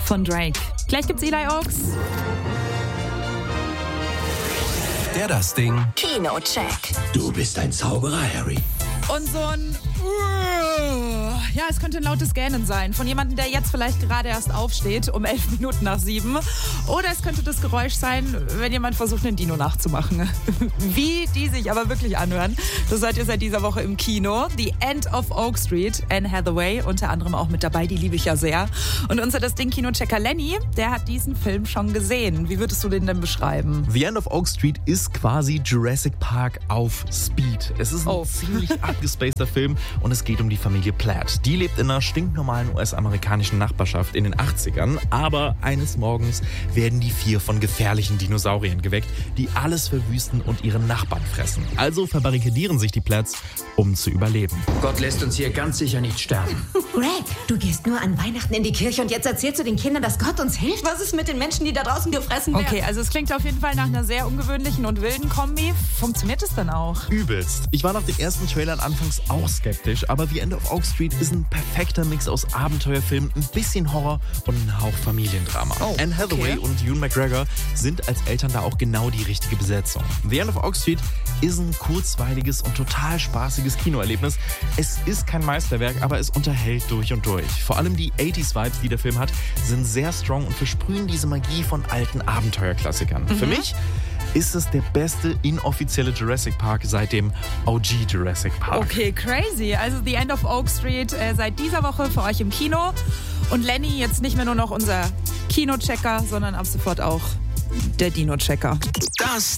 von Drake. Gleich gibt's Eli Oaks. Das Ding. Kino-Check. Du bist ein Zauberer, Harry. Und so ein... Ja, es könnte ein lautes Gähnen sein. Von jemandem, der jetzt vielleicht gerade erst aufsteht, um 11 Minuten nach 7. Oder es könnte das Geräusch sein, wenn jemand versucht, einen Dino nachzumachen. Wie die sich aber wirklich anhören, das seid ihr seit dieser Woche im Kino. The End of Oak Street, Anne Hathaway, unter anderem auch mit dabei, die liebe ich ja sehr. Und unser Das Ding-Kino-Checker Lenny, der hat diesen Film schon gesehen. Wie würdest du den denn beschreiben? The End of Oak Street ist quasi Jurassic Park auf Speed. Es ist ein ziemlich abgespaceder Film und es geht um die Familie Platt. Die lebt in einer stinknormalen US-amerikanischen Nachbarschaft in den 80ern, aber eines Morgens werden die 4 von gefährlichen Dinosauriern geweckt, die alles verwüsten und ihre Nachbarn fressen. Also verbarrikadieren sich die Platts, um zu überleben. Gott lässt uns hier ganz sicher nicht sterben. Greg, du gehst nur an Weihnachten in die Kirche und jetzt erzählst du den Kindern, dass Gott uns hilft? Was ist mit den Menschen, die da draußen gefressen werden? Okay, also es klingt auf jeden Fall nach einer sehr ungewöhnlichen und wilden Kombi. Funktioniert es dann auch? Übelst. Ich war nach den ersten Trailern anfangs auch skeptisch, aber The End of Oak Street ist ein perfekter Mix aus Abenteuerfilm, ein bisschen Horror und ein Hauch Familiendrama. Anne Hathaway und Ewan McGregor sind als Eltern da auch genau die richtige Besetzung. The End of Oak Street ist ein kurzweiliges und total spaßiges Kinoerlebnis. Es ist kein Meisterwerk, aber es unterhält durch und durch. Vor allem die 80s-Vibes, die der Film hat, sind sehr strong und versprühen diese Magie von alten Abenteuerklassikern. Für mich ist es der beste inoffizielle Jurassic Park seit dem OG Jurassic Park. Okay, crazy. Also The End of Oak Street seit dieser Woche für euch im Kino. Und Lenny jetzt nicht mehr nur noch unser Kino-Checker, sondern ab sofort auch der Dino-Checker. Das